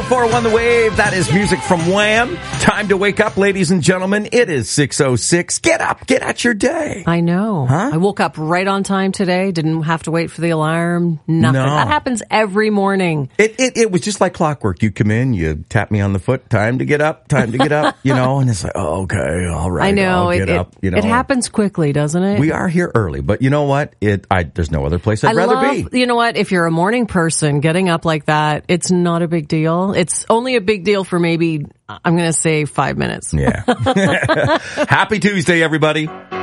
104.1 The Wave. That is music from Wham. Time to wake up, ladies and gentlemen. It is 6:06. Get up. Get at your day. I know. Huh? I woke up right on time today. Didn't have to wait for the alarm. Nothing. No. That happens every morning. It was just like clockwork. You come in, you tap me on the foot. Time to get up. Time to get up. And it's like, oh, okay, all right. I know. I'll get up. It happens quickly, doesn't it? We are here early, but you know what? There's no other place I'd rather be. You know what? If you're a morning person, getting up like that, it's not a big deal. It's only a big deal for maybe, I'm going to say 5 minutes. Yeah. Happy Tuesday, everybody.